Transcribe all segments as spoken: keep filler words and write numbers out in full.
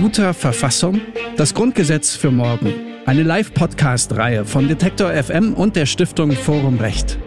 guter Verfassung? Das Grundgesetz für morgen. Eine Live-Podcast-Reihe von Detektor F M und der Stiftung Forum Recht.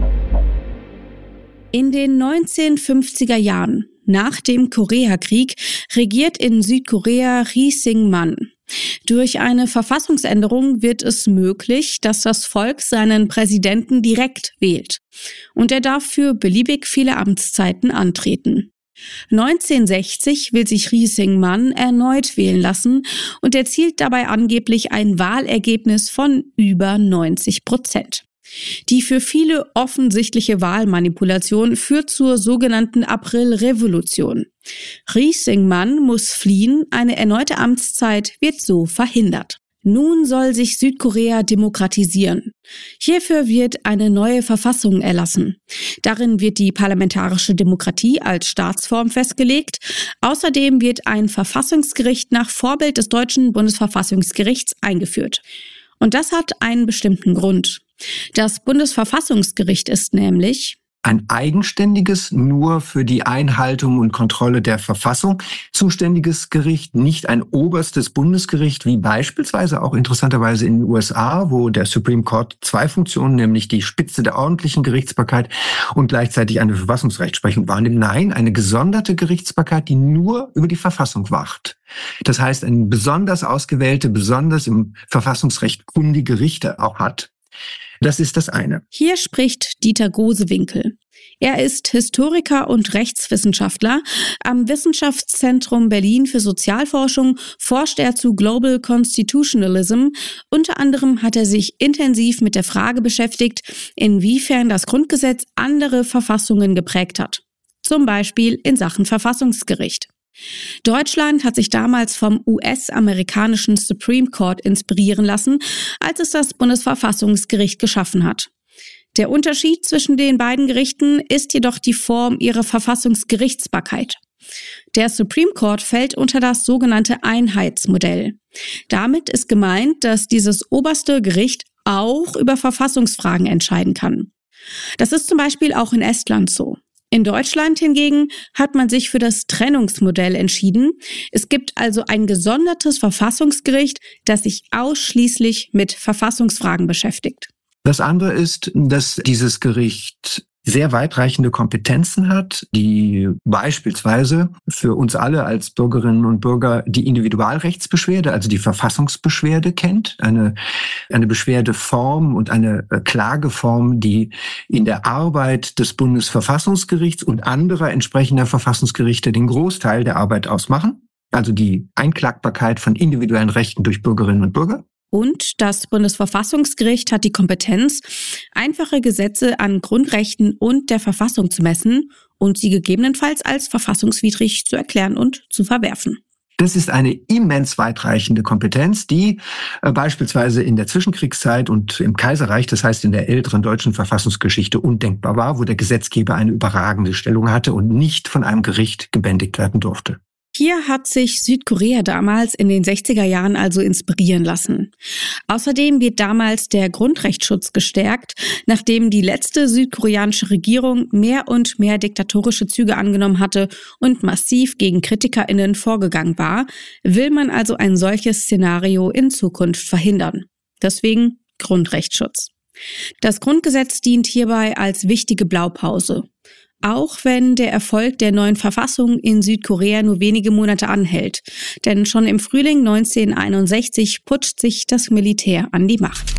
In den neunzehnhundertfünfziger Jahren, nach dem Koreakrieg, regiert in Südkorea Ri Sing-man. Durch eine Verfassungsänderung wird es möglich, dass das Volk seinen Präsidenten direkt wählt. Und er darf für beliebig viele Amtszeiten antreten. neunzehnhundertsechzig will sich Ri Sing-man erneut wählen lassen und erzielt dabei angeblich ein Wahlergebnis von über neunzig Prozent. Die für viele offensichtliche Wahlmanipulation führt zur sogenannten Aprilrevolution. Ri Sing-man muss fliehen, eine erneute Amtszeit wird so verhindert. Nun soll sich Südkorea demokratisieren. Hierfür wird eine neue Verfassung erlassen. Darin wird die parlamentarische Demokratie als Staatsform festgelegt. Außerdem wird ein Verfassungsgericht nach Vorbild des deutschen Bundesverfassungsgerichts eingeführt. Und das hat einen bestimmten Grund. Das Bundesverfassungsgericht ist nämlich ein eigenständiges, nur für die Einhaltung und Kontrolle der Verfassung zuständiges Gericht, nicht ein oberstes Bundesgericht, wie beispielsweise auch interessanterweise in den U S A, wo der Supreme Court zwei Funktionen, nämlich die Spitze der ordentlichen Gerichtsbarkeit und gleichzeitig eine Verfassungsrechtsprechung wahrnimmt. Nein, eine gesonderte Gerichtsbarkeit, die nur über die Verfassung wacht. Das heißt, eine besonders ausgewählte, besonders im Verfassungsrecht kundige Richter auch hat. Das ist das eine. Hier spricht Dieter Gosewinkel. Er ist Historiker und Rechtswissenschaftler. Am Wissenschaftszentrum Berlin für Sozialforschung forscht er zu Global Constitutionalism. Unter anderem hat er sich intensiv mit der Frage beschäftigt, inwiefern das Grundgesetz andere Verfassungen geprägt hat. Zum Beispiel in Sachen Verfassungsgericht. Deutschland hat sich damals vom U S-amerikanischen Supreme Court inspirieren lassen, als es das Bundesverfassungsgericht geschaffen hat. Der Unterschied zwischen den beiden Gerichten ist jedoch die Form ihrer Verfassungsgerichtsbarkeit. Der Supreme Court fällt unter das sogenannte Einheitsmodell. Damit ist gemeint, dass dieses oberste Gericht auch über Verfassungsfragen entscheiden kann. Das ist zum Beispiel auch in Estland so. In Deutschland hingegen hat man sich für das Trennungsmodell entschieden. Es gibt also ein gesondertes Verfassungsgericht, das sich ausschließlich mit Verfassungsfragen beschäftigt. Das andere ist, dass dieses Gericht sehr weitreichende Kompetenzen hat, die beispielsweise für uns alle als Bürgerinnen und Bürger die Individualrechtsbeschwerde, also die Verfassungsbeschwerde kennt, eine, eine Beschwerdeform und eine Klageform, die in der Arbeit des Bundesverfassungsgerichts und anderer entsprechender Verfassungsgerichte den Großteil der Arbeit ausmachen, also die Einklagbarkeit von individuellen Rechten durch Bürgerinnen und Bürger. Und das Bundesverfassungsgericht hat die Kompetenz, einfache Gesetze an Grundrechten und der Verfassung zu messen und sie gegebenenfalls als verfassungswidrig zu erklären und zu verwerfen. Das ist eine immens weitreichende Kompetenz, die äh, beispielsweise in der Zwischenkriegszeit und im Kaiserreich, das heißt in der älteren deutschen Verfassungsgeschichte, undenkbar war, wo der Gesetzgeber eine überragende Stellung hatte und nicht von einem Gericht gebändigt werden durfte. Hier hat sich Südkorea damals in den sechziger Jahren also inspirieren lassen. Außerdem wird damals der Grundrechtsschutz gestärkt. Nachdem die letzte südkoreanische Regierung mehr und mehr diktatorische Züge angenommen hatte und massiv gegen KritikerInnen vorgegangen war, will man also ein solches Szenario in Zukunft verhindern. Deswegen Grundrechtsschutz. Das Grundgesetz dient hierbei als wichtige Blaupause. Auch wenn der Erfolg der neuen Verfassung in Südkorea nur wenige Monate anhält. Denn schon im Frühling neunzehnhunderteinundsechzig putscht sich das Militär an die Macht.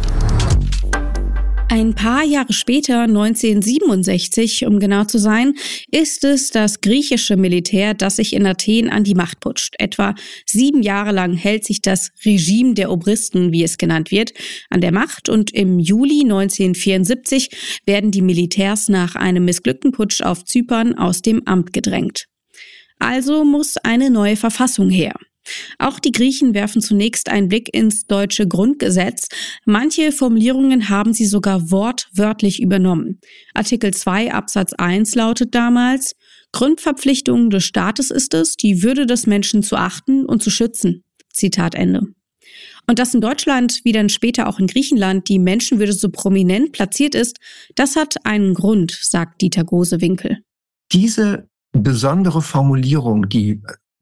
Ein paar Jahre später, neunzehnhundertsiebenundsechzig, um genau zu sein, ist es das griechische Militär, das sich in Athen an die Macht putscht. Etwa sieben Jahre lang hält sich das Regime der Obristen, wie es genannt wird, an der Macht und im Juli neunzehnhundertvierundsiebzig werden die Militärs nach einem missglückten Putsch auf Zypern aus dem Amt gedrängt. Also muss eine neue Verfassung her. Auch die Griechen werfen zunächst einen Blick ins deutsche Grundgesetz. Manche Formulierungen haben sie sogar wortwörtlich übernommen. Artikel zwei Absatz eins lautet damals: Grundverpflichtung des Staates ist es, die Würde des Menschen zu achten und zu schützen. Zitat Ende. Und dass in Deutschland, wie dann später auch in Griechenland, die Menschenwürde so prominent platziert ist, das hat einen Grund, sagt Dieter Gosewinkel. Diese besondere Formulierung, die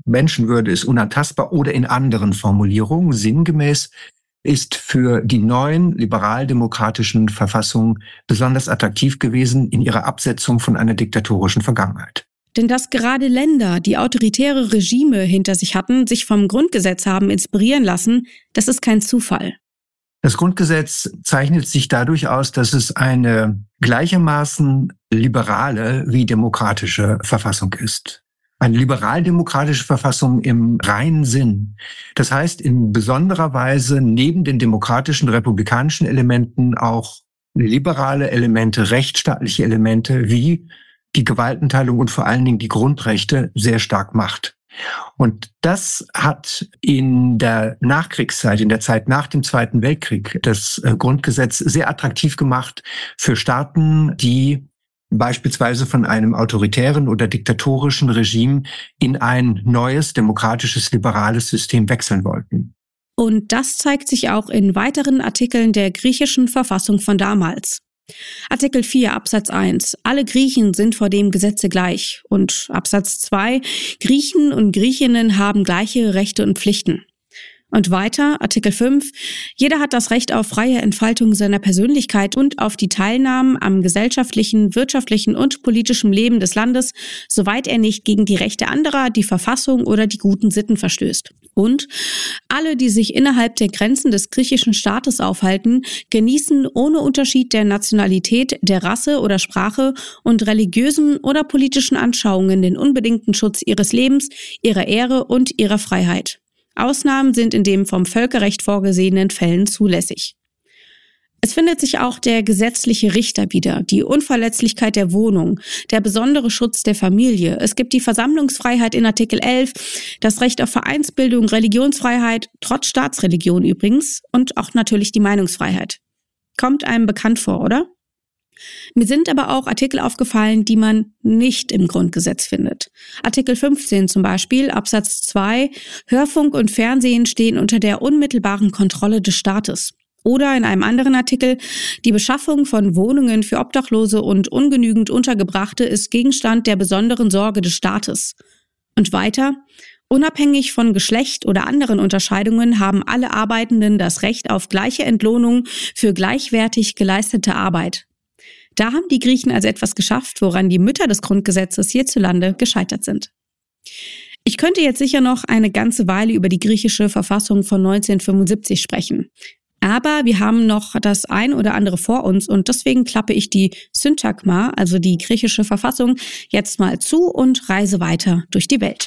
Menschenwürde ist unantastbar oder in anderen Formulierungen sinngemäß ist für die neuen liberaldemokratischen Verfassungen besonders attraktiv gewesen in ihrer Absetzung von einer diktatorischen Vergangenheit. Denn dass gerade Länder, die autoritäre Regime hinter sich hatten, sich vom Grundgesetz haben inspirieren lassen, das ist kein Zufall. Das Grundgesetz zeichnet sich dadurch aus, dass es eine gleichermaßen liberale wie demokratische Verfassung ist. Eine liberal-demokratische Verfassung im reinen Sinn. Das heißt, in besonderer Weise neben den demokratischen, republikanischen Elementen auch liberale Elemente, rechtsstaatliche Elemente wie die Gewaltenteilung und vor allen Dingen die Grundrechte sehr stark macht. Und das hat in der Nachkriegszeit, in der Zeit nach dem Zweiten Weltkrieg, das Grundgesetz sehr attraktiv gemacht für Staaten, die beispielsweise von einem autoritären oder diktatorischen Regime in ein neues, demokratisches, liberales System wechseln wollten. Und das zeigt sich auch in weiteren Artikeln der griechischen Verfassung von damals. Artikel vier Absatz eins. Alle Griechen sind vor dem Gesetze gleich. Und Absatz zwei. Griechen und Griechinnen haben gleiche Rechte und Pflichten. Und weiter, Artikel fünf. Jeder hat das Recht auf freie Entfaltung seiner Persönlichkeit und auf die Teilnahme am gesellschaftlichen, wirtschaftlichen und politischen Leben des Landes, soweit er nicht gegen die Rechte anderer, die Verfassung oder die guten Sitten verstößt. Und alle, die sich innerhalb der Grenzen des griechischen Staates aufhalten, genießen ohne Unterschied der Nationalität, der Rasse oder Sprache und religiösen oder politischen Anschauungen den unbedingten Schutz ihres Lebens, ihrer Ehre und ihrer Freiheit. Ausnahmen sind in den vom Völkerrecht vorgesehenen Fällen zulässig. Es findet sich auch der gesetzliche Richter wieder, die Unverletzlichkeit der Wohnung, der besondere Schutz der Familie. Es gibt die Versammlungsfreiheit in Artikel elf, das Recht auf Vereinsbildung, Religionsfreiheit, trotz Staatsreligion übrigens, und auch natürlich die Meinungsfreiheit. Kommt einem bekannt vor, oder? Mir sind aber auch Artikel aufgefallen, die man nicht im Grundgesetz findet. Artikel fünfzehn zum Beispiel, Absatz zwei, Hörfunk und Fernsehen stehen unter der unmittelbaren Kontrolle des Staates. Oder in einem anderen Artikel, die Beschaffung von Wohnungen für Obdachlose und ungenügend Untergebrachte ist Gegenstand der besonderen Sorge des Staates. Und weiter, unabhängig von Geschlecht oder anderen Unterscheidungen haben alle Arbeitenden das Recht auf gleiche Entlohnung für gleichwertig geleistete Arbeit. Da haben die Griechen also etwas geschafft, woran die Mütter des Grundgesetzes hierzulande gescheitert sind. Ich könnte jetzt sicher noch eine ganze Weile über die griechische Verfassung von neunzehnhundertfünfundsiebzig sprechen. Aber wir haben noch das ein oder andere vor uns und deswegen klappe ich die Syntagma, also die griechische Verfassung, jetzt mal zu und reise weiter durch die Welt.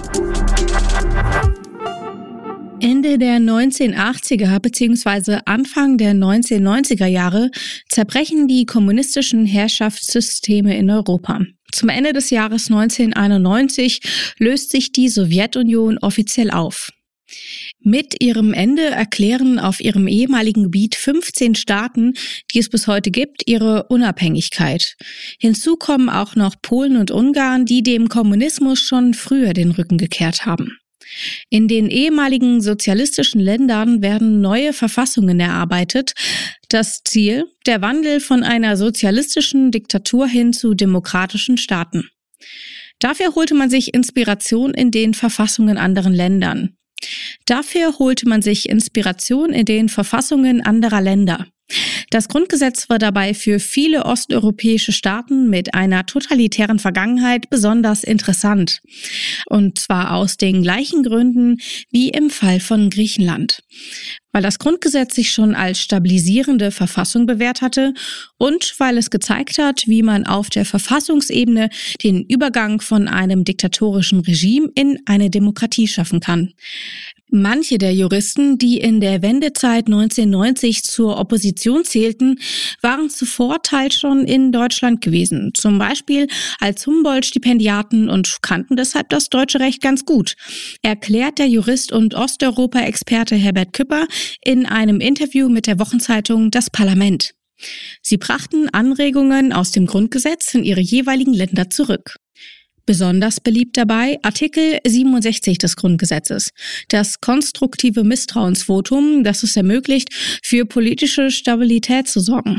Ende der neunzehnhundertachtziger bzw. Anfang der neunzehnhundertneunziger Jahre zerbrechen die kommunistischen Herrschaftssysteme in Europa. Zum Ende des Jahres neunzehnhunderteinundneunzig löst sich die Sowjetunion offiziell auf. Mit ihrem Ende erklären auf ihrem ehemaligen Gebiet fünfzehn Staaten, die es bis heute gibt, ihre Unabhängigkeit. Hinzu kommen auch noch Polen und Ungarn, die dem Kommunismus schon früher den Rücken gekehrt haben. In den ehemaligen sozialistischen Ländern werden neue Verfassungen erarbeitet. Das Ziel: der Wandel von einer sozialistischen Diktatur hin zu demokratischen Staaten. Dafür holte man sich Inspiration in den Verfassungen anderen Ländern. Dafür holte man sich Inspiration in den Verfassungen anderer Länder. Das Grundgesetz war dabei für viele osteuropäische Staaten mit einer totalitären Vergangenheit besonders interessant. Und zwar aus den gleichen Gründen wie im Fall von Griechenland. Weil das Grundgesetz sich schon als stabilisierende Verfassung bewährt hatte und weil es gezeigt hat, wie man auf der Verfassungsebene den Übergang von einem diktatorischen Regime in eine Demokratie schaffen kann. Manche der Juristen, die in der Wendezeit neunzehnhundertneunzig zur Opposition zählten, waren zuvor teils schon in Deutschland gewesen, zum Beispiel als Humboldt-Stipendiaten und kannten deshalb das deutsche Recht ganz gut, erklärt der Jurist und Osteuropa-Experte Herbert Küpper in einem Interview mit der Wochenzeitung Das Parlament. Sie brachten Anregungen aus dem Grundgesetz in ihre jeweiligen Länder zurück. Besonders beliebt dabei Artikel siebenundsechzig des Grundgesetzes, das konstruktive Misstrauensvotum, das es ermöglicht, für politische Stabilität zu sorgen.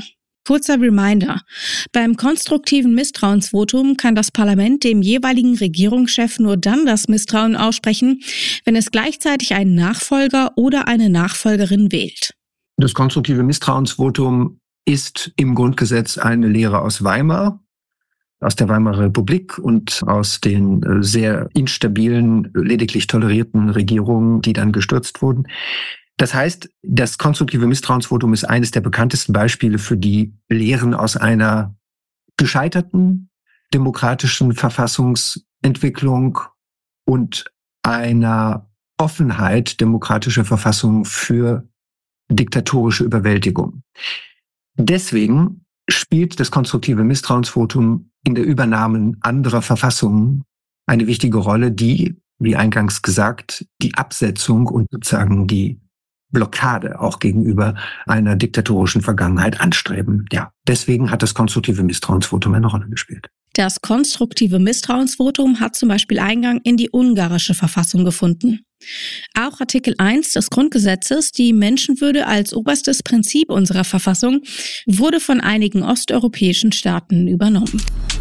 Kurzer Reminder: Beim konstruktiven Misstrauensvotum kann das Parlament dem jeweiligen Regierungschef nur dann das Misstrauen aussprechen, wenn es gleichzeitig einen Nachfolger oder eine Nachfolgerin wählt. Das konstruktive Misstrauensvotum ist im Grundgesetz eine Lehre aus Weimar, aus der Weimarer Republik und aus den sehr instabilen, lediglich tolerierten Regierungen, die dann gestürzt wurden. Das heißt, das konstruktive Misstrauensvotum ist eines der bekanntesten Beispiele für die Lehren aus einer gescheiterten demokratischen Verfassungsentwicklung und einer Offenheit demokratischer Verfassung für diktatorische Überwältigung. Deswegen spielt das konstruktive Misstrauensvotum in der Übernahme anderer Verfassungen eine wichtige Rolle, die, wie eingangs gesagt, die Absetzung und sozusagen die Blockade auch gegenüber einer diktatorischen Vergangenheit anstreben. Ja, deswegen hat das konstruktive Misstrauensvotum eine Rolle gespielt. Das konstruktive Misstrauensvotum hat zum Beispiel Eingang in die ungarische Verfassung gefunden. Auch Artikel eins des Grundgesetzes, die Menschenwürde als oberstes Prinzip unserer Verfassung, wurde von einigen osteuropäischen Staaten übernommen.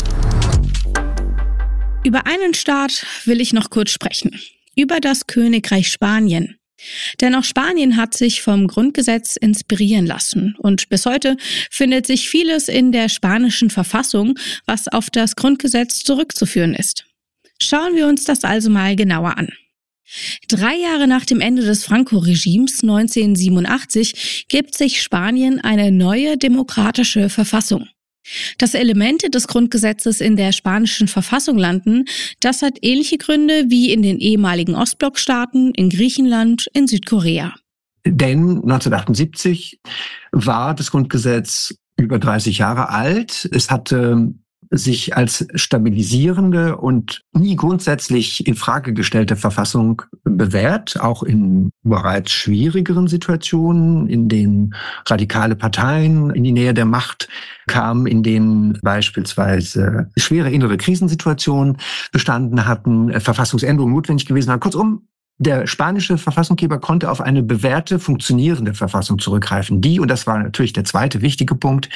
Über einen Staat will ich noch kurz sprechen. Über das Königreich Spanien. Denn auch Spanien hat sich vom Grundgesetz inspirieren lassen und bis heute findet sich vieles in der spanischen Verfassung, was auf das Grundgesetz zurückzuführen ist. Schauen wir uns das also mal genauer an. Drei Jahre nach dem Ende des Franco-Regimes neunzehnhundertsiebenundachtzig gibt sich Spanien eine neue demokratische Verfassung. Dass Elemente des Grundgesetzes in der spanischen Verfassung landen, das hat ähnliche Gründe wie in den ehemaligen Ostblockstaaten, in Griechenland, in Südkorea. Denn neunzehnhundertachtundsiebzig war das Grundgesetz über dreißig Jahre alt. Es hatte sich als stabilisierende und nie grundsätzlich in Frage gestellte Verfassung bewährt, auch in bereits schwierigeren Situationen, in denen radikale Parteien in die Nähe der Macht kamen, in denen beispielsweise schwere innere Krisensituationen bestanden hatten, Verfassungsänderungen notwendig gewesen waren. Kurzum, der spanische Verfassungsgeber konnte auf eine bewährte, funktionierende Verfassung zurückgreifen, die, und das war natürlich der zweite wichtige Punkt,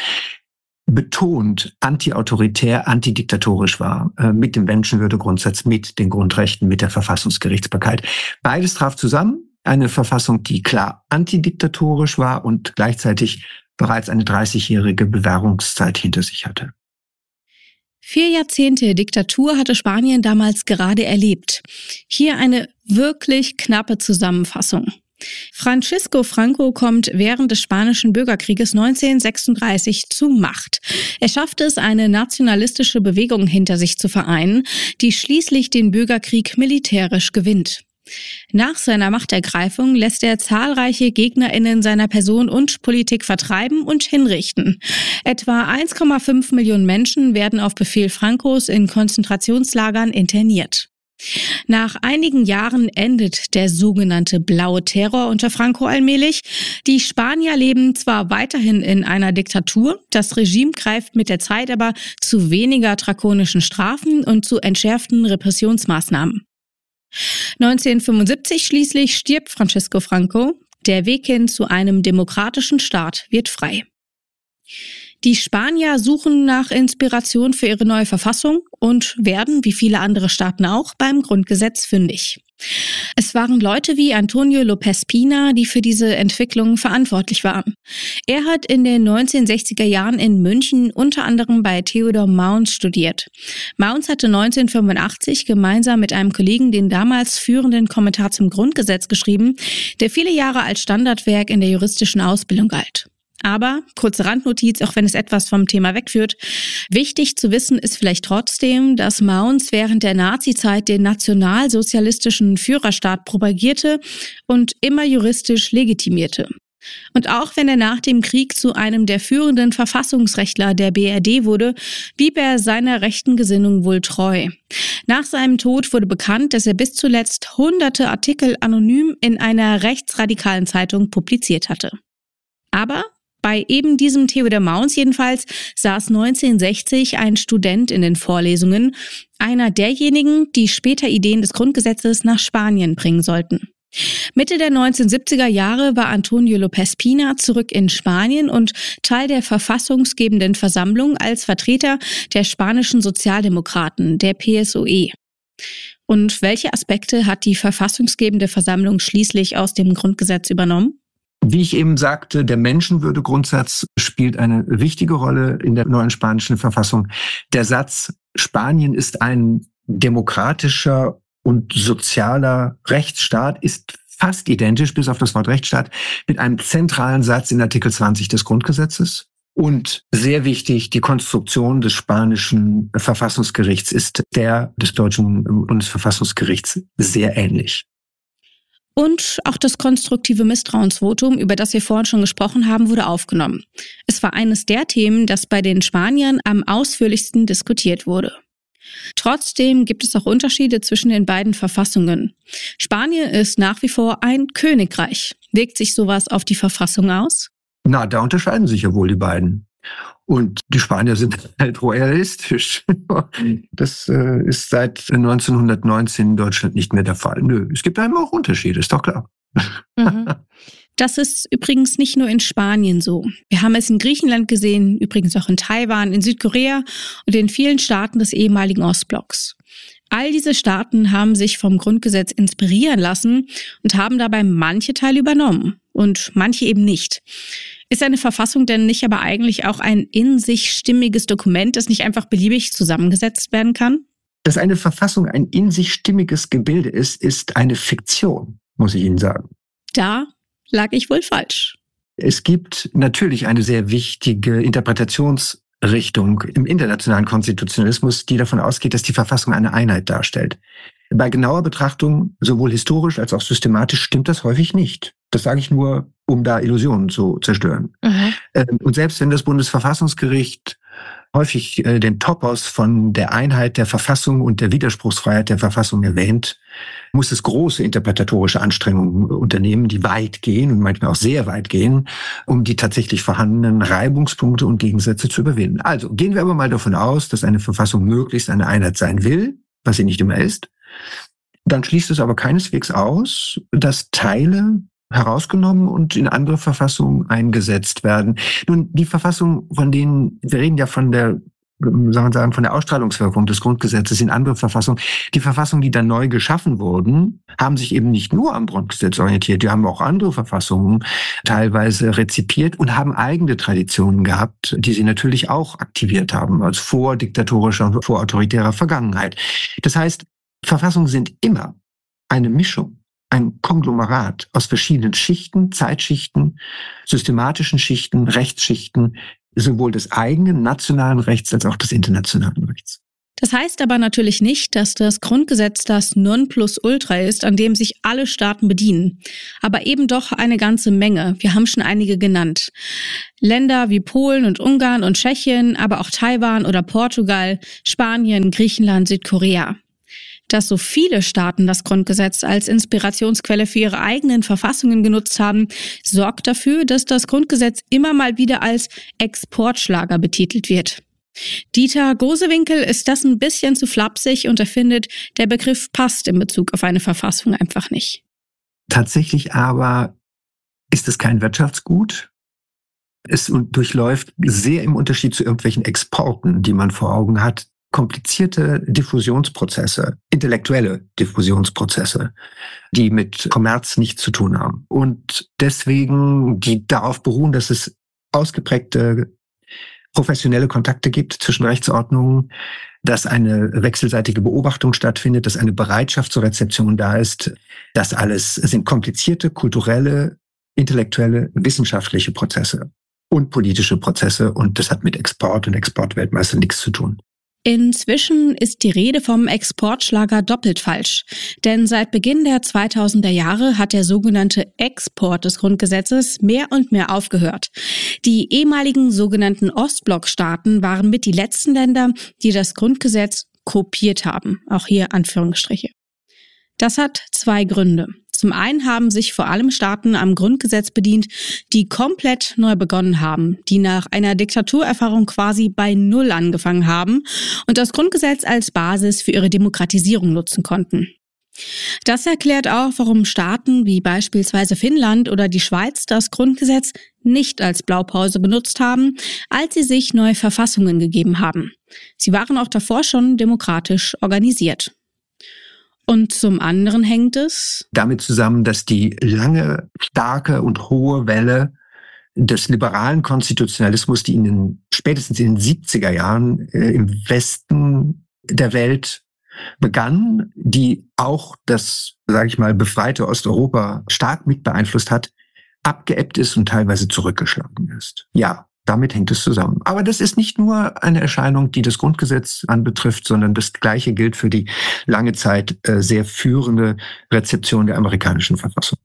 betont antiautoritär, antidiktatorisch war, äh, mit dem Menschenwürdegrundsatz, mit den Grundrechten, mit der Verfassungsgerichtsbarkeit. Beides traf zusammen, eine Verfassung, die klar antidiktatorisch war und gleichzeitig bereits eine dreißigjährige Bewährungszeit hinter sich hatte. Vier Jahrzehnte Diktatur hatte Spanien damals gerade erlebt. Hier eine wirklich knappe Zusammenfassung. Francisco Franco kommt während des Spanischen Bürgerkrieges neunzehnhundertsechsunddreißig zur Macht. Er schafft es, eine nationalistische Bewegung hinter sich zu vereinen, die schließlich den Bürgerkrieg militärisch gewinnt. Nach seiner Machtergreifung lässt er zahlreiche GegnerInnen seiner Person und Politik vertreiben und hinrichten. Etwa eins Komma fünf Millionen Menschen werden auf Befehl Francos in Konzentrationslagern interniert. Nach einigen Jahren endet der sogenannte blaue Terror unter Franco allmählich. Die Spanier leben zwar weiterhin in einer Diktatur, das Regime greift mit der Zeit aber zu weniger drakonischen Strafen und zu entschärften Repressionsmaßnahmen. neunzehnhundertfünfundsiebzig schließlich stirbt Francisco Franco. Der Weg hin zu einem demokratischen Staat wird frei. Die Spanier suchen nach Inspiration für ihre neue Verfassung und werden, wie viele andere Staaten auch, beim Grundgesetz fündig. Es waren Leute wie Antonio López Pina, die für diese Entwicklung verantwortlich waren. Er hat in den neunzehnhundertsechziger Jahren in München unter anderem bei Theodor Mauns studiert. Mauns hatte neunzehnhundertfünfundachtzig gemeinsam mit einem Kollegen den damals führenden Kommentar zum Grundgesetz geschrieben, der viele Jahre als Standardwerk in der juristischen Ausbildung galt. Aber, kurze Randnotiz, auch wenn es etwas vom Thema wegführt, wichtig zu wissen ist vielleicht trotzdem, dass Mauns während der Nazizeit den nationalsozialistischen Führerstaat propagierte und immer juristisch legitimierte. Und auch wenn er nach dem Krieg zu einem der führenden Verfassungsrechtler der B R D wurde, blieb er seiner rechten Gesinnung wohl treu. Nach seinem Tod wurde bekannt, dass er bis zuletzt hunderte Artikel anonym in einer rechtsradikalen Zeitung publiziert hatte. Aber bei eben diesem Theodor Mauns jedenfalls saß neunzehnhundertsechzig ein Student in den Vorlesungen, einer derjenigen, die später Ideen des Grundgesetzes nach Spanien bringen sollten. Mitte der neunzehnhundertsiebziger Jahre war Antonio López Pina zurück in Spanien und Teil der verfassungsgebenden Versammlung als Vertreter der spanischen Sozialdemokraten, der P S O E. Und welche Aspekte hat die verfassungsgebende Versammlung schließlich aus dem Grundgesetz übernommen? Wie ich eben sagte, der Menschenwürdegrundsatz spielt eine wichtige Rolle in der neuen spanischen Verfassung. Der Satz, Spanien ist ein demokratischer und sozialer Rechtsstaat, ist fast identisch, bis auf das Wort Rechtsstaat, mit einem zentralen Satz in Artikel zwanzig des Grundgesetzes. Und sehr wichtig, die Konstruktion des spanischen Verfassungsgerichts ist der des deutschen Bundesverfassungsgerichts sehr ähnlich. Und auch das konstruktive Misstrauensvotum, über das wir vorhin schon gesprochen haben, wurde aufgenommen. Es war eines der Themen, das bei den Spaniern am ausführlichsten diskutiert wurde. Trotzdem gibt es auch Unterschiede zwischen den beiden Verfassungen. Spanien ist nach wie vor ein Königreich. Wirkt sich sowas auf die Verfassung aus? Na, da unterscheiden sich ja wohl die beiden. Und die Spanier sind halt royalistisch. Das äh, ist seit neunzehnhundertneunzehn in Deutschland nicht mehr der Fall. Nö, es gibt einmal auch Unterschiede, ist doch klar. Mhm. Das ist übrigens nicht nur in Spanien so. Wir haben es in Griechenland gesehen, übrigens auch in Taiwan, in Südkorea und in vielen Staaten des ehemaligen Ostblocks. All diese Staaten haben sich vom Grundgesetz inspirieren lassen und haben dabei manche Teile übernommen und manche eben nicht. Ist eine Verfassung denn nicht aber eigentlich auch ein in sich stimmiges Dokument, das nicht einfach beliebig zusammengesetzt werden kann? Dass eine Verfassung ein in sich stimmiges Gebilde ist, ist eine Fiktion, muss ich Ihnen sagen. Da lag ich wohl falsch. Es gibt natürlich eine sehr wichtige Interpretationsrichtung im internationalen Konstitutionalismus, die davon ausgeht, dass die Verfassung eine Einheit darstellt. Bei genauer Betrachtung, sowohl historisch als auch systematisch, stimmt das häufig nicht. Das sage ich nur, um da Illusionen zu zerstören. Mhm. Und selbst wenn das Bundesverfassungsgericht häufig den Topos von der Einheit der Verfassung und der Widerspruchsfreiheit der Verfassung erwähnt, muss es große interpretatorische Anstrengungen unternehmen, die weit gehen und manchmal auch sehr weit gehen, um die tatsächlich vorhandenen Reibungspunkte und Gegensätze zu überwinden. Also gehen wir aber mal davon aus, dass eine Verfassung möglichst eine Einheit sein will, was sie nicht immer ist. Dann schließt es aber keineswegs aus, dass Teile herausgenommen und in andere Verfassungen eingesetzt werden. Nun, die Verfassung, von denen, wir reden ja von der, sagen wir sagen, von der Ausstrahlungswirkung des Grundgesetzes in andere Verfassungen. Die Verfassungen, die dann neu geschaffen wurden, haben sich eben nicht nur am Grundgesetz orientiert, die haben auch andere Verfassungen teilweise rezipiert und haben eigene Traditionen gehabt, die sie natürlich auch aktiviert haben, als vor diktatorischer und vor autoritärer Vergangenheit. Das heißt, Verfassungen sind immer eine Mischung, ein Konglomerat aus verschiedenen Schichten, Zeitschichten, systematischen Schichten, Rechtsschichten, sowohl des eigenen nationalen Rechts als auch des internationalen Rechts. Das heißt aber natürlich nicht, dass das Grundgesetz das Nonplusultra ist, an dem sich alle Staaten bedienen. Aber eben doch eine ganze Menge. Wir haben schon einige genannt. Länder wie Polen und Ungarn und Tschechien, aber auch Taiwan oder Portugal, Spanien, Griechenland, Südkorea. Dass so viele Staaten das Grundgesetz als Inspirationsquelle für ihre eigenen Verfassungen genutzt haben, sorgt dafür, dass das Grundgesetz immer mal wieder als Exportschlager betitelt wird. Dieter Gosewinkel ist das ein bisschen zu flapsig und er findet, der Begriff passt in Bezug auf eine Verfassung einfach nicht. Tatsächlich aber ist es kein Wirtschaftsgut. Es durchläuft sehr im Unterschied zu irgendwelchen Exporten, die man vor Augen hat, komplizierte Diffusionsprozesse, intellektuelle Diffusionsprozesse, die mit Kommerz nichts zu tun haben. Und deswegen, die darauf beruhen, dass es ausgeprägte professionelle Kontakte gibt zwischen Rechtsordnungen, dass eine wechselseitige Beobachtung stattfindet, dass eine Bereitschaft zur Rezeption da ist. Das alles sind komplizierte, kulturelle, intellektuelle, wissenschaftliche Prozesse und politische Prozesse. Und das hat mit Export und Exportweltmeister nichts zu tun. Inzwischen ist die Rede vom Exportschlager doppelt falsch. Denn seit Beginn der zweitausender Jahre hat der sogenannte Export des Grundgesetzes mehr und mehr aufgehört. Die ehemaligen sogenannten Ostblockstaaten waren mit die letzten Länder, die das Grundgesetz kopiert haben. Auch hier Anführungsstriche. Das hat zwei Gründe. Zum einen haben sich vor allem Staaten am Grundgesetz bedient, die komplett neu begonnen haben, die nach einer Diktaturerfahrung quasi bei Null angefangen haben und das Grundgesetz als Basis für ihre Demokratisierung nutzen konnten. Das erklärt auch, warum Staaten wie beispielsweise Finnland oder die Schweiz das Grundgesetz nicht als Blaupause genutzt haben, als sie sich neue Verfassungen gegeben haben. Sie waren auch davor schon demokratisch organisiert. Und zum anderen hängt es damit zusammen, dass die lange, starke und hohe Welle des liberalen Konstitutionalismus, die in den, spätestens in den siebziger Jahren äh, im Westen der Welt begann, die auch das, sage ich mal, befreite Osteuropa stark mit beeinflusst hat, abgeebbt ist und teilweise zurückgeschlagen ist. Ja, damit hängt es zusammen. Aber das ist nicht nur eine Erscheinung, die das Grundgesetz anbetrifft, sondern das Gleiche gilt für die lange Zeit äh, sehr führende Rezeption der amerikanischen Verfassung.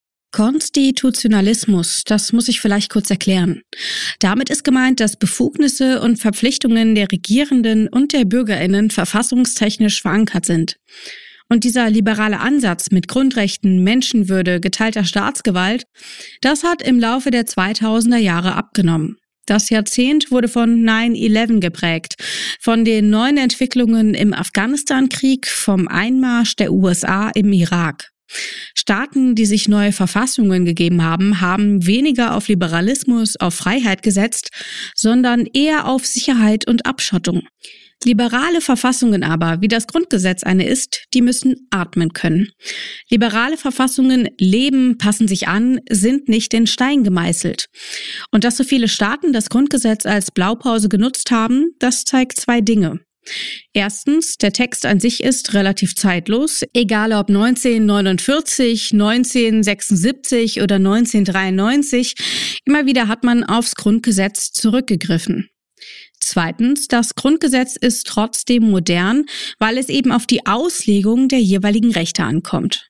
Konstitutionalismus, das muss ich vielleicht kurz erklären. Damit ist gemeint, dass Befugnisse und Verpflichtungen der Regierenden und der BürgerInnen verfassungstechnisch verankert sind. Und dieser liberale Ansatz mit Grundrechten, Menschenwürde, geteilter Staatsgewalt, das hat im Laufe der zweitausender Jahre abgenommen. Das Jahrzehnt wurde von neun elf geprägt, von den neuen Entwicklungen im Afghanistan-Krieg, vom Einmarsch der U S A im Irak. Staaten, die sich neue Verfassungen gegeben haben, haben weniger auf Liberalismus, auf Freiheit gesetzt, sondern eher auf Sicherheit und Abschottung. Liberale Verfassungen aber, wie das Grundgesetz eine ist, die müssen atmen können. Liberale Verfassungen leben, passen sich an, sind nicht in Stein gemeißelt. Und dass so viele Staaten das Grundgesetz als Blaupause genutzt haben, das zeigt zwei Dinge. Erstens, der Text an sich ist relativ zeitlos, egal ob neunzehnhundertneunundvierzig, neunzehnhundertsechsundsiebzig oder neunzehnhundertdreiundneunzig, immer wieder hat man aufs Grundgesetz zurückgegriffen. Zweitens, das Grundgesetz ist trotzdem modern, weil es eben auf die Auslegung der jeweiligen Rechte ankommt.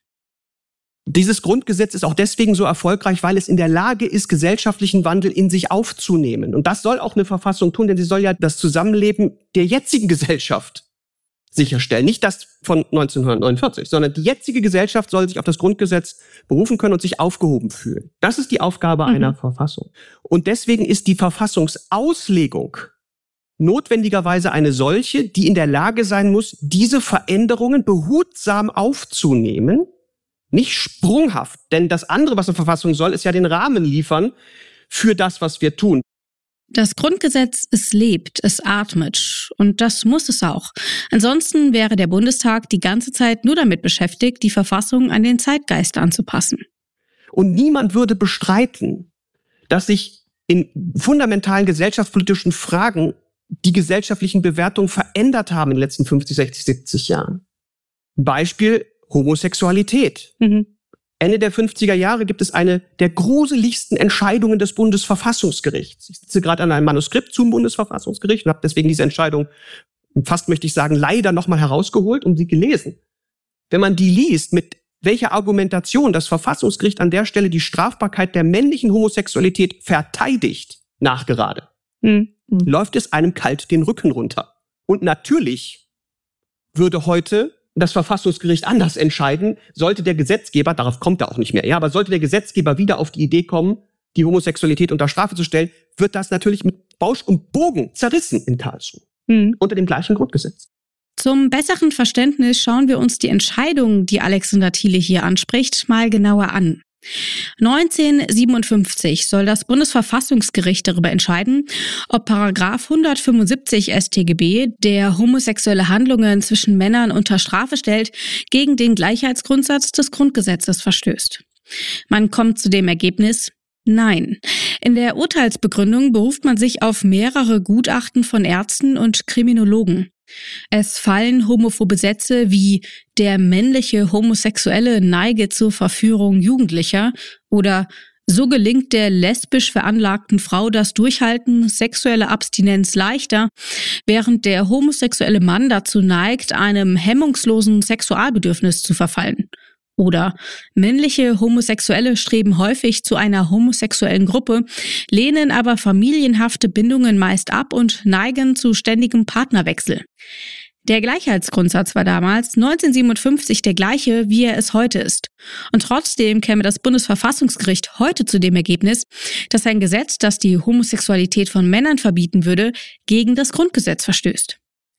Dieses Grundgesetz ist auch deswegen so erfolgreich, weil es in der Lage ist, gesellschaftlichen Wandel in sich aufzunehmen. Und das soll auch eine Verfassung tun, denn sie soll ja das Zusammenleben der jetzigen Gesellschaft sicherstellen. Nicht das von neunzehnhundertneunundvierzig, sondern die jetzige Gesellschaft soll sich auf das Grundgesetz berufen können und sich aufgehoben fühlen. Das ist die Aufgabe mhm. einer Verfassung. Und deswegen ist die Verfassungsauslegung notwendigerweise eine solche, die in der Lage sein muss, diese Veränderungen behutsam aufzunehmen, nicht sprunghaft, denn das andere, was eine Verfassung soll, ist ja den Rahmen liefern für das, was wir tun. Das Grundgesetz, es lebt, es atmet und das muss es auch. Ansonsten wäre der Bundestag die ganze Zeit nur damit beschäftigt, die Verfassung an den Zeitgeist anzupassen. Und niemand würde bestreiten, dass sich in fundamentalen gesellschaftspolitischen Fragen die gesellschaftlichen Bewertungen verändert haben in den letzten fünfzig, sechzig, siebzig Jahren. Beispiel Homosexualität. Mhm. Ende der fünfziger Jahre gibt es eine der gruseligsten Entscheidungen des Bundesverfassungsgerichts. Ich sitze gerade an einem Manuskript zum Bundesverfassungsgericht und habe deswegen diese Entscheidung, fast möchte ich sagen, leider nochmal herausgeholt und sie gelesen. Wenn man die liest, mit welcher Argumentation das Verfassungsgericht an der Stelle die Strafbarkeit der männlichen Homosexualität verteidigt, nachgerade, mhm. läuft es einem kalt den Rücken runter. Und natürlich würde heute das Verfassungsgericht anders entscheiden, sollte der Gesetzgeber, darauf kommt er auch nicht mehr, ja, aber sollte der Gesetzgeber wieder auf die Idee kommen, die Homosexualität unter Strafe zu stellen, wird das natürlich mit Bausch und Bogen zerrissen in Karlsruhe. Mhm. Unter dem gleichen Grundgesetz. Zum besseren Verständnis schauen wir uns die Entscheidung, die Alexander Thiele hier anspricht, mal genauer an. neunzehnhundertsiebenundfünfzig soll das Bundesverfassungsgericht darüber entscheiden, ob Paragraph hundertfünfundsiebzig S t G B, der homosexuelle Handlungen zwischen Männern unter Strafe stellt, gegen den Gleichheitsgrundsatz des Grundgesetzes verstößt. Man kommt zu dem Ergebnis: Nein. In der Urteilsbegründung beruft man sich auf mehrere Gutachten von Ärzten und Kriminologen. Es fallen homophobe Sätze wie „der männliche Homosexuelle neige zur Verführung Jugendlicher“ oder „so gelingt der lesbisch veranlagten Frau das Durchhalten sexuelle Abstinenz leichter, während der homosexuelle Mann dazu neigt, einem hemmungslosen Sexualbedürfnis zu verfallen“. Oder „männliche Homosexuelle streben häufig zu einer homosexuellen Gruppe, lehnen aber familienhafte Bindungen meist ab und neigen zu ständigem Partnerwechsel“. Der Gleichheitsgrundsatz war damals neunzehnhundertsiebenundfünfzig der gleiche, wie er es heute ist. Und trotzdem käme das Bundesverfassungsgericht heute zu dem Ergebnis, dass ein Gesetz, das die Homosexualität von Männern verbieten würde, gegen das Grundgesetz verstößt.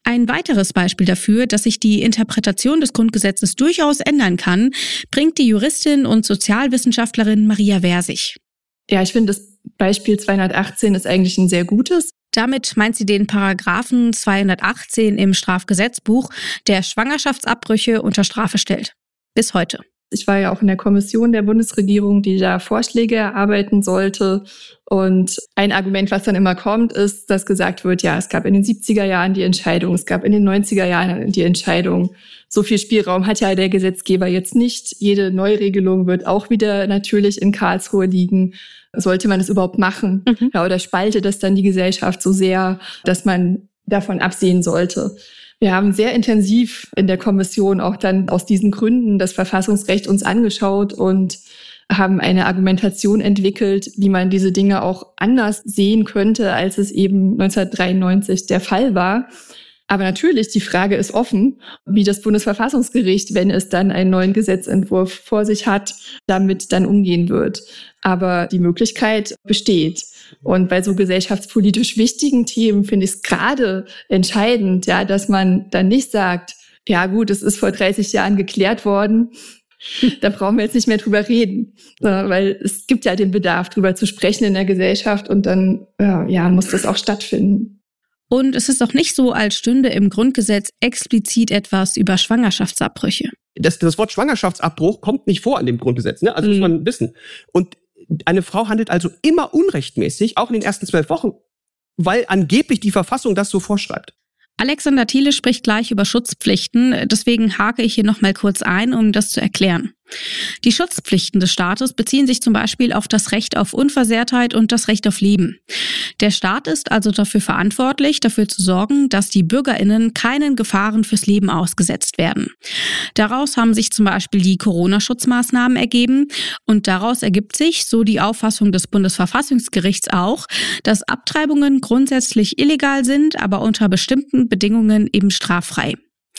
Ein weiteres Beispiel dafür, dass sich die Interpretation des Grundgesetzes durchaus ändern kann, bringt die Juristin und Sozialwissenschaftlerin Maria Versich. Ja, ich finde, das Beispiel zweihundertachtzehn ist eigentlich ein sehr gutes. Damit meint sie den Paragraphen zweihundertachtzehn im Strafgesetzbuch, der Schwangerschaftsabbrüche unter Strafe stellt. Bis heute. Ich war ja auch in der Kommission der Bundesregierung, die da Vorschläge erarbeiten sollte. Und ein Argument, was dann immer kommt, ist, dass gesagt wird, ja, es gab in den siebziger Jahren die Entscheidung, es gab in den neunziger Jahren die Entscheidung. So viel Spielraum hat ja der Gesetzgeber jetzt nicht. Jede Neuregelung wird auch wieder natürlich in Karlsruhe liegen. Sollte man es überhaupt machen? Mhm. Ja, oder spaltet das dann die Gesellschaft so sehr, dass man davon absehen sollte? Wir haben sehr intensiv in der Kommission auch dann aus diesen Gründen das Verfassungsrecht uns angeschaut und haben eine Argumentation entwickelt, wie man diese Dinge auch anders sehen könnte, als es eben neunzehnhundertdreiundneunzig der Fall war. Aber natürlich, die Frage ist offen, wie das Bundesverfassungsgericht, wenn es dann einen neuen Gesetzentwurf vor sich hat, damit dann umgehen wird. Aber die Möglichkeit besteht. Und bei so gesellschaftspolitisch wichtigen Themen finde ich es gerade entscheidend, ja, dass man dann nicht sagt, ja gut, es ist vor dreißig Jahren geklärt worden, da brauchen wir jetzt nicht mehr drüber reden. Weil es gibt ja den Bedarf, drüber zu sprechen in der Gesellschaft und dann ja, ja, muss das auch stattfinden. Und es ist auch nicht so, als stünde im Grundgesetz explizit etwas über Schwangerschaftsabbrüche. Das, das Wort Schwangerschaftsabbruch kommt nicht vor an dem Grundgesetz, ne? Also mhm. muss man wissen. Und eine Frau handelt also immer unrechtmäßig, auch in den ersten zwölf Wochen, weil angeblich die Verfassung das so vorschreibt. Alexander Thiele spricht gleich über Schutzpflichten, deswegen hake ich hier nochmal kurz ein, um das zu erklären. Die Schutzpflichten des Staates beziehen sich zum Beispiel auf das Recht auf Unversehrtheit und das Recht auf Leben. Der Staat ist also dafür verantwortlich, dafür zu sorgen, dass die BürgerInnen keinen Gefahren fürs Leben ausgesetzt werden. Daraus haben sich zum Beispiel die Corona-Schutzmaßnahmen ergeben und daraus ergibt sich, so die Auffassung des Bundesverfassungsgerichts auch, dass Abtreibungen grundsätzlich illegal sind, aber unter bestimmten Bedingungen eben straffrei.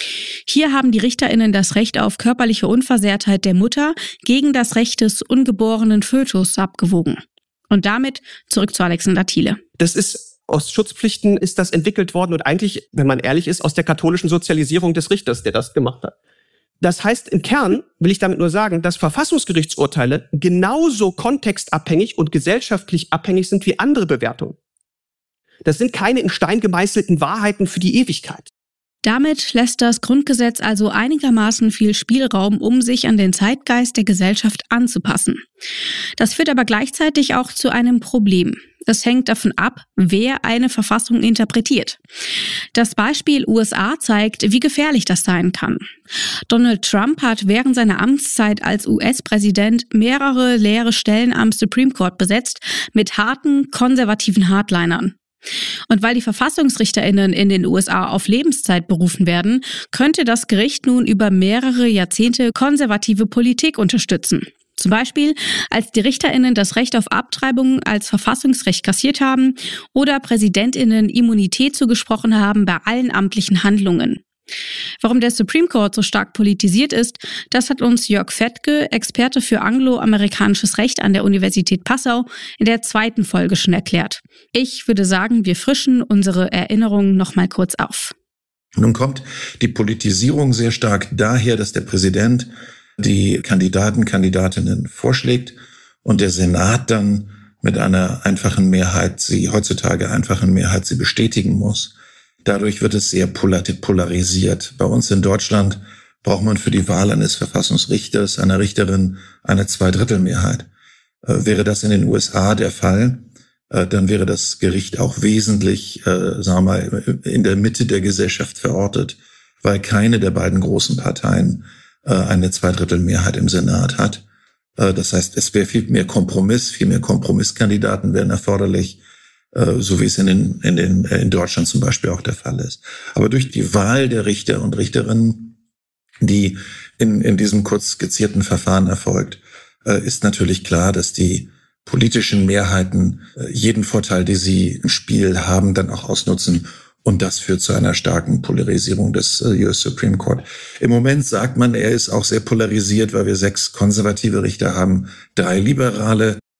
Hier haben die RichterInnen das Recht auf körperliche Unversehrtheit der Mutter gegen das Recht des ungeborenen Fötus abgewogen. Und damit zurück zu Alexander Thiele. Das ist, aus Schutzpflichten ist das entwickelt worden und eigentlich, wenn man ehrlich ist, aus der katholischen Sozialisierung des Richters, der das gemacht hat. Das heißt, im Kern will ich damit nur sagen, dass Verfassungsgerichtsurteile genauso kontextabhängig und gesellschaftlich abhängig sind wie andere Bewertungen. Das sind keine in Stein gemeißelten Wahrheiten für die Ewigkeit. Damit lässt das Grundgesetz also einigermaßen viel Spielraum, um sich an den Zeitgeist der Gesellschaft anzupassen. Das führt aber gleichzeitig auch zu einem Problem. Es hängt davon ab, wer eine Verfassung interpretiert. Das Beispiel U S A zeigt, wie gefährlich das sein kann. Donald Trump hat während seiner Amtszeit als U S-Präsident mehrere leere Stellen am Supreme Court besetzt mit harten, konservativen Hardlinern. Und weil die VerfassungsrichterInnen in den U S A auf Lebenszeit berufen werden, könnte das Gericht nun über mehrere Jahrzehnte konservative Politik unterstützen. Zum Beispiel, als die RichterInnen das Recht auf Abtreibung als Verfassungsrecht kassiert haben oder PräsidentInnen Immunität zugesprochen haben bei allen amtlichen Handlungen. Warum der Supreme Court so stark politisiert ist, das hat uns Jörg Fettke, Experte für angloamerikanisches Recht an der Universität Passau, in der zweiten Folge schon erklärt. Ich würde sagen, wir frischen unsere Erinnerungen noch mal kurz auf. Nun kommt die Politisierung sehr stark daher, dass der Präsident die Kandidaten, Kandidatinnen vorschlägt und der Senat dann mit einer einfachen Mehrheit, sie heutzutage einfachen Mehrheit, sie bestätigen muss. Dadurch wird es sehr polarisiert. Bei uns in Deutschland braucht man für die Wahl eines Verfassungsrichters, einer Richterin, eine Zweidrittelmehrheit. Äh, wäre das in den U S A der Fall, äh, dann wäre das Gericht auch wesentlich, äh, sagen wir mal, in der Mitte der Gesellschaft verortet, weil keine der beiden großen Parteien äh, eine Zweidrittelmehrheit im Senat hat. Äh, das heißt, es wäre viel mehr Kompromiss, viel mehr Kompromisskandidaten wären erforderlich, so wie es in den, in den, in Deutschland zum Beispiel auch der Fall ist. Aber durch die Wahl der Richter und Richterinnen, die in, in diesem kurz skizzierten Verfahren erfolgt, ist natürlich klar, dass die politischen Mehrheiten jeden Vorteil, die sie im Spiel haben, dann auch ausnutzen. Und das führt zu einer starken Polarisierung des U S Supreme Court. Im Moment sagt man, er ist auch sehr polarisiert, weil wir sechs konservative Richter haben, drei liberale.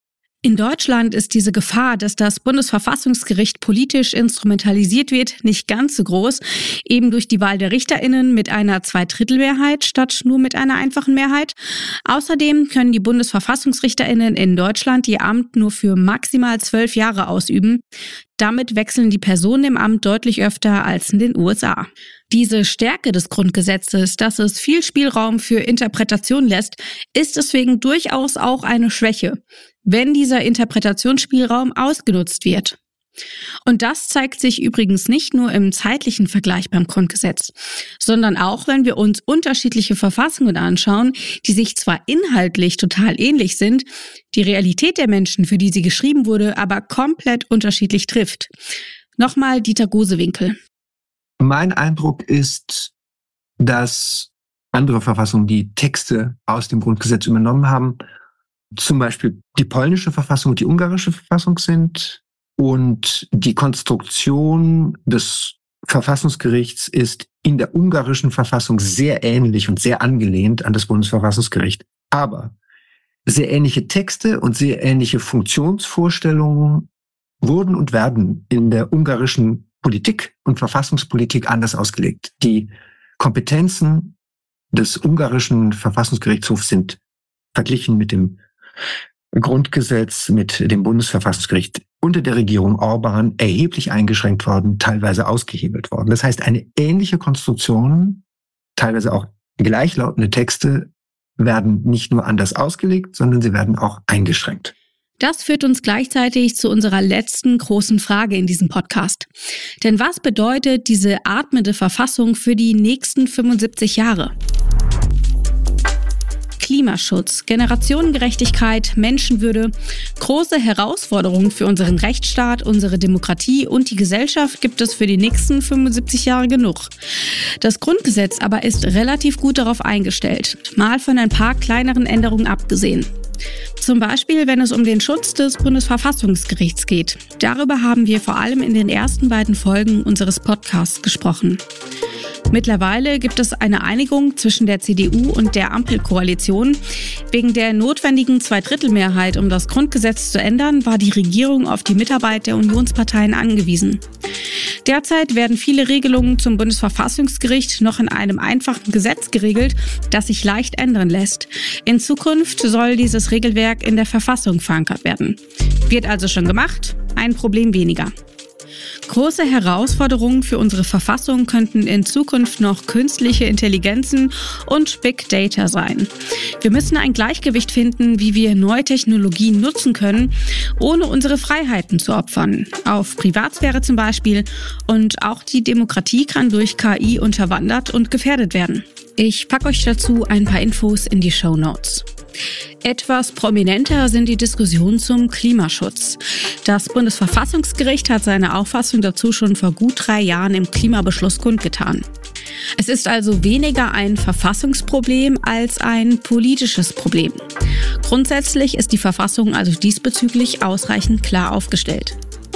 In Deutschland ist diese Gefahr, dass das Bundesverfassungsgericht politisch instrumentalisiert wird, nicht ganz so groß, eben durch die Wahl der RichterInnen mit einer Zweidrittelmehrheit statt nur mit einer einfachen Mehrheit. Außerdem können die BundesverfassungsrichterInnen in Deutschland ihr Amt nur für maximal zwölf Jahre ausüben. Damit wechseln die Personen im Amt deutlich öfter als in den U S A. Diese Stärke des Grundgesetzes, dass es viel Spielraum für Interpretation lässt, ist deswegen durchaus auch eine Schwäche, wenn dieser Interpretationsspielraum ausgenutzt wird. Und das zeigt sich übrigens nicht nur im zeitlichen Vergleich beim Grundgesetz, sondern auch, wenn wir uns unterschiedliche Verfassungen anschauen, die sich zwar inhaltlich total ähnlich sind, die Realität der Menschen, für die sie geschrieben wurde, aber komplett unterschiedlich trifft. Nochmal Dieter Gosewinkel. Mein Eindruck ist, dass andere Verfassungen, die Texte aus dem Grundgesetz übernommen haben, zum Beispiel die polnische Verfassung und die ungarische Verfassung sind. Und die Konstruktion des Verfassungsgerichts ist in der ungarischen Verfassung sehr ähnlich und sehr angelehnt an das Bundesverfassungsgericht. Aber sehr ähnliche Texte und sehr ähnliche Funktionsvorstellungen wurden und werden in der ungarischen Politik und Verfassungspolitik anders ausgelegt. Die Kompetenzen des ungarischen Verfassungsgerichtshofs sind verglichen mit dem Grundgesetz, mit dem Bundesverfassungsgericht unter der Regierung Orban erheblich eingeschränkt worden, teilweise ausgehebelt worden. Das heißt, eine ähnliche Konstruktion, teilweise auch gleichlautende Texte, werden nicht nur anders ausgelegt, sondern sie werden auch eingeschränkt. Das führt uns gleichzeitig zu unserer letzten großen Frage in diesem Podcast. Denn was bedeutet diese atmende Verfassung für die nächsten fünfundsiebzig Jahre? Klimaschutz, Generationengerechtigkeit, Menschenwürde, große Herausforderungen für unseren Rechtsstaat, unsere Demokratie und die Gesellschaft gibt es für die nächsten fünfundsiebzig Jahre genug. Das Grundgesetz aber ist relativ gut darauf eingestellt, mal von ein paar kleineren Änderungen abgesehen. Zum Beispiel, wenn es um den Schutz des Bundesverfassungsgerichts geht. Darüber haben wir vor allem in den ersten beiden Folgen unseres Podcasts gesprochen. Mittlerweile gibt es eine Einigung zwischen der C D U und der Ampelkoalition. Wegen der notwendigen Zweidrittelmehrheit, um das Grundgesetz zu ändern, war die Regierung auf die Mitarbeit der Unionsparteien angewiesen. Derzeit werden viele Regelungen zum Bundesverfassungsgericht noch in einem einfachen Gesetz geregelt, das sich leicht ändern lässt. In Zukunft soll dieses Regelwerk in der Verfassung verankert werden. Wird also schon gemacht, ein Problem weniger. Große Herausforderungen für unsere Verfassung könnten in Zukunft noch künstliche Intelligenzen und Big Data sein. Wir müssen ein Gleichgewicht finden, wie wir neue Technologien nutzen können, ohne unsere Freiheiten zu opfern. Auf Privatsphäre zum Beispiel. Und auch die Demokratie kann durch K I unterwandert und gefährdet werden. Ich packe euch dazu ein paar Infos in die Shownotes. Etwas prominenter sind die Diskussionen zum Klimaschutz. Das Bundesverfassungsgericht hat seine Auffassung dazu schon vor gut drei Jahren im Klimabeschluss kundgetan. Es ist also weniger ein Verfassungsproblem als ein politisches Problem. Grundsätzlich ist die Verfassung also diesbezüglich ausreichend klar aufgestellt.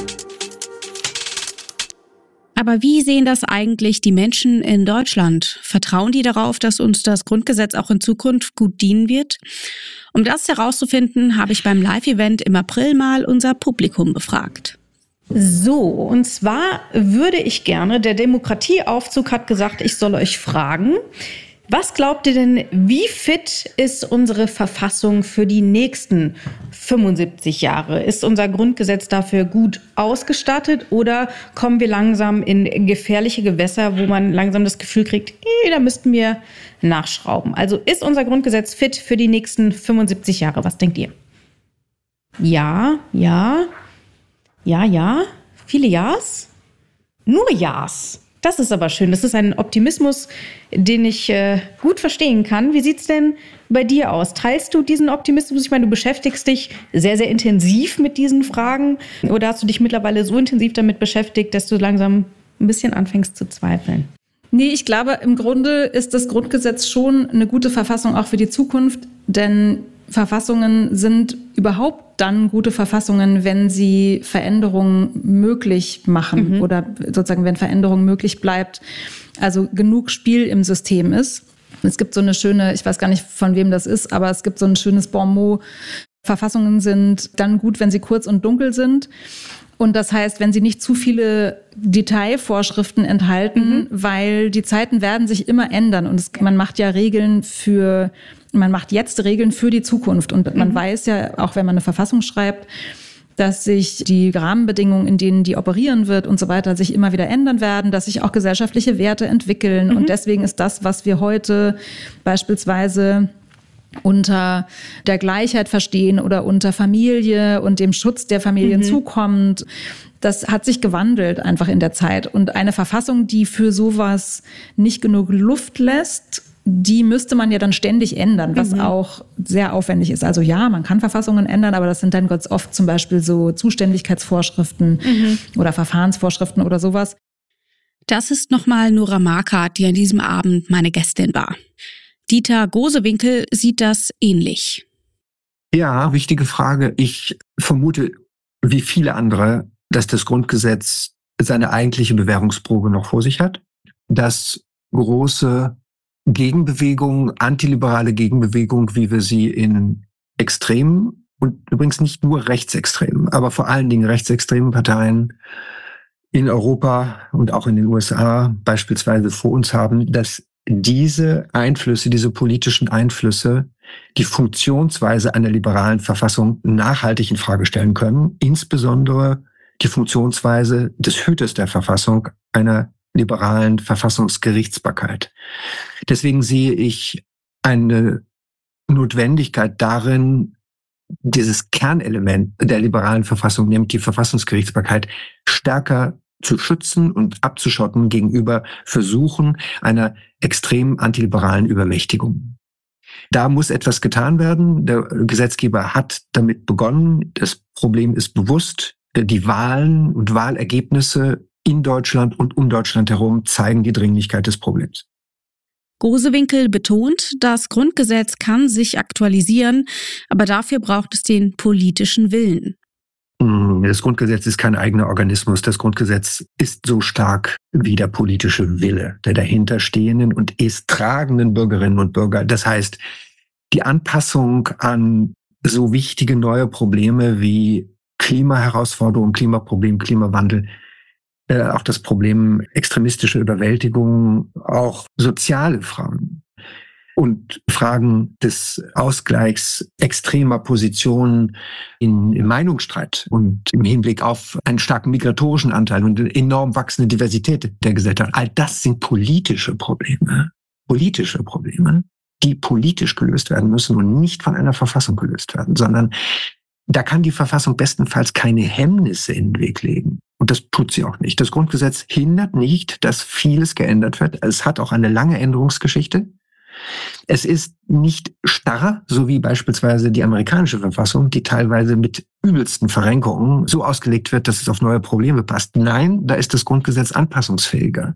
Aber wie sehen das eigentlich die Menschen in Deutschland? Vertrauen die darauf, dass uns das Grundgesetz auch in Zukunft gut dienen wird? Um das herauszufinden, habe ich beim Live-Event im April mal unser Publikum befragt. So, und zwar würde ich gerne, der Demokratieaufzug hat gesagt, ich soll euch fragen, was glaubt ihr denn, wie fit ist unsere Verfassung für die nächsten fünfundsiebzig Jahre? Ist unser Grundgesetz dafür gut ausgestattet oder kommen wir langsam in gefährliche Gewässer, wo man langsam das Gefühl kriegt, eh, da müssten wir nachschrauben? Also ist unser Grundgesetz fit für die nächsten fünfundsiebzig Jahre? Was denkt ihr? Ja, ja, ja, ja, viele Ja's? Nur Ja's. Das ist aber schön. Das ist ein Optimismus, den ich äh, gut verstehen kann. Wie sieht's denn bei dir aus? Teilst du diesen Optimismus? Ich meine, du beschäftigst dich sehr, sehr intensiv mit diesen Fragen. Oder hast du dich mittlerweile so intensiv damit beschäftigt, dass du langsam ein bisschen anfängst zu zweifeln? Nee, ich glaube, im Grunde ist das Grundgesetz schon eine gute Verfassung auch für die Zukunft. Denn Verfassungen sind überhaupt dann gute Verfassungen, wenn sie Veränderungen möglich machen mhm. oder sozusagen, wenn Veränderung möglich bleibt, also genug Spiel im System ist. Es gibt so eine schöne, ich weiß gar nicht, von wem das ist, aber es gibt so ein schönes Bon mot Verfassungen sind dann gut, wenn sie kurz und dunkel sind. Und das heißt, wenn sie nicht zu viele Detailvorschriften enthalten, mhm. weil die Zeiten werden sich immer ändern. Und es, man macht ja Regeln für, man macht jetzt Regeln für die Zukunft. Und man mhm. weiß ja, auch wenn man eine Verfassung schreibt, dass sich die Rahmenbedingungen, in denen die operieren wird und so weiter, sich immer wieder ändern werden, dass sich auch gesellschaftliche Werte entwickeln. Mhm. Und deswegen ist das, was wir heute beispielsweise unter der Gleichheit verstehen oder unter Familie und dem Schutz der Familien mhm. zukommt. Das hat sich gewandelt einfach in der Zeit. Und eine Verfassung, die für sowas nicht genug Luft lässt, die müsste man ja dann ständig ändern, was mhm. auch sehr aufwendig ist. Also ja, man kann Verfassungen ändern, aber das sind dann ganz oft zum Beispiel so Zuständigkeitsvorschriften mhm. oder Verfahrensvorschriften oder sowas. Das ist nochmal Nora Marquardt, die an diesem Abend meine Gästin war. Dieter Gosewinkel sieht das ähnlich. Ja, wichtige Frage. Ich vermute, wie viele andere, dass das Grundgesetz seine eigentliche Bewährungsprobe noch vor sich hat. Dass große Gegenbewegung, antiliberale Gegenbewegung, wie wir sie in extremen und übrigens nicht nur rechtsextremen, aber vor allen Dingen rechtsextremen Parteien in Europa und auch in den U S A beispielsweise vor uns haben, dass diese Einflüsse, diese politischen Einflüsse, die Funktionsweise einer liberalen Verfassung nachhaltig in Frage stellen können, insbesondere die Funktionsweise des Hüters der Verfassung, einer liberalen Verfassungsgerichtsbarkeit. Deswegen sehe ich eine Notwendigkeit darin, dieses Kernelement der liberalen Verfassung, nämlich die Verfassungsgerichtsbarkeit, stärker zu schützen und abzuschotten gegenüber Versuchen einer extrem antiliberalen Übermächtigung. Da muss etwas getan werden. Der Gesetzgeber hat damit begonnen. Das Problem ist bewusst. Die Wahlen und Wahlergebnisse in Deutschland und um Deutschland herum zeigen die Dringlichkeit des Problems. Gosewinkel betont, das Grundgesetz kann sich aktualisieren, aber dafür braucht es den politischen Willen. Das Grundgesetz ist kein eigener Organismus. Das Grundgesetz ist so stark wie der politische Wille der dahinterstehenden und es tragenden Bürgerinnen und Bürger. Das heißt, die Anpassung an so wichtige neue Probleme wie Klimaherausforderung, Klimaproblem, Klimawandel, äh, auch das Problem extremistische Überwältigung, auch soziale Fragen und Fragen des Ausgleichs extremer Positionen in, im Meinungsstreit und im Hinblick auf einen starken migratorischen Anteil und eine enorm wachsende Diversität der Gesellschaft. All das sind politische Probleme, politische Probleme, die politisch gelöst werden müssen und nicht von einer Verfassung gelöst werden, sondern da kann die Verfassung bestenfalls keine Hemmnisse in den Weg legen. Und das tut sie auch nicht. Das Grundgesetz hindert nicht, dass vieles geändert wird. Es hat auch eine lange Änderungsgeschichte. Es ist nicht starr, so wie beispielsweise die amerikanische Verfassung, die teilweise mit übelsten Verrenkungen so ausgelegt wird, dass es auf neue Probleme passt. Nein, da ist das Grundgesetz anpassungsfähiger.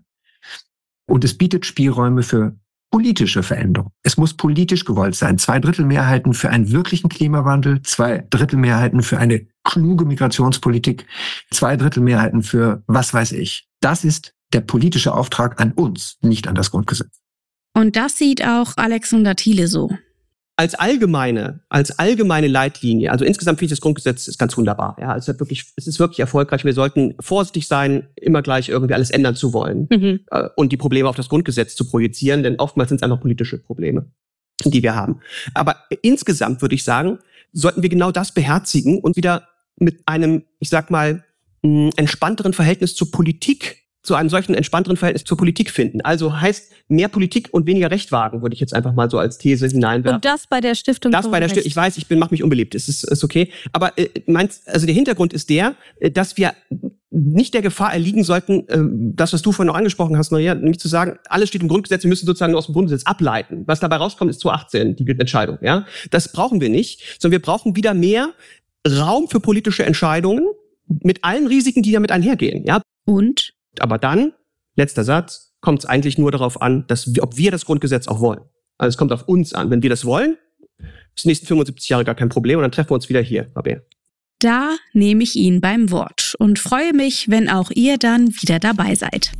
Und es bietet Spielräume für politische Veränderung. Es muss politisch gewollt sein. Zwei Drittel Mehrheiten für einen wirklichen Klimawandel, zwei Drittel Mehrheiten für eine kluge Migrationspolitik, zwei Drittel Mehrheiten für was weiß ich. Das ist der politische Auftrag an uns, nicht an das Grundgesetz. Und das sieht auch Alexander Thiele so. Als allgemeine, als allgemeine Leitlinie, also insgesamt finde ich das Grundgesetz ist ganz wunderbar. Ja, es ist wirklich, es ist wirklich erfolgreich. Wir sollten vorsichtig sein, immer gleich irgendwie alles ändern zu wollen mhm. äh, und die Probleme auf das Grundgesetz zu projizieren, denn oftmals sind es einfach politische Probleme, die wir haben. Aber insgesamt würde ich sagen, sollten wir genau das beherzigen und wieder mit einem, ich sag mal, mh, entspannteren Verhältnis zur Politik zu einem solchen entspannteren Verhältnis zur Politik finden. Also heißt mehr Politik und weniger Recht wagen, würde ich jetzt einfach mal so als These hineinwerfen. Und das bei der Stiftung Das bei der Stiftung. Ich weiß, ich bin, mach mich unbeliebt. Es ist, ist okay. Aber äh, meinst, also der Hintergrund ist der, dass wir nicht der Gefahr erliegen sollten, äh, das, was du vorhin noch angesprochen hast, Maria, nämlich zu sagen, alles steht im Grundgesetz, wir müssen sozusagen aus dem Grundgesetz ableiten. Was dabei rauskommt, ist zwanzig achtzehn die Entscheidung. Ja, das brauchen wir nicht, sondern wir brauchen wieder mehr Raum für politische Entscheidungen mit allen Risiken, die damit einhergehen. Ja. Und Aber dann, letzter Satz, kommt es eigentlich nur darauf an, dass wir, ob wir das Grundgesetz auch wollen. Also es kommt auf uns an. Wenn wir das wollen, ist die nächsten fünfundsiebzig Jahre gar kein Problem und dann treffen wir uns wieder hier, Rabea. Da nehme ich ihn beim Wort und freue mich, wenn auch ihr dann wieder dabei seid.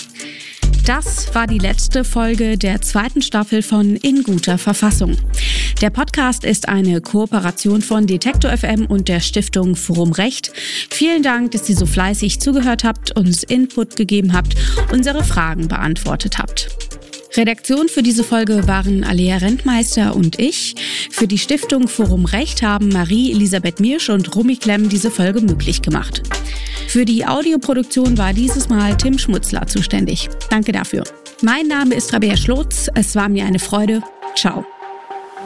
Das war die letzte Folge der zweiten Staffel von In guter Verfassung. Der Podcast ist eine Kooperation von Detektor F M und der Stiftung Forum Recht. Vielen Dank, dass ihr so fleißig zugehört habt, uns Input gegeben habt, unsere Fragen beantwortet habt. Redaktion für diese Folge waren Alea Rentmeister und ich. Für die Stiftung Forum Recht haben Marie-Elisabeth Miersch und Romy Klemm diese Folge möglich gemacht. Für die Audioproduktion war dieses Mal Tim Schmutzler zuständig. Danke dafür. Mein Name ist Rabea Schlotz. Es war mir eine Freude. Ciao.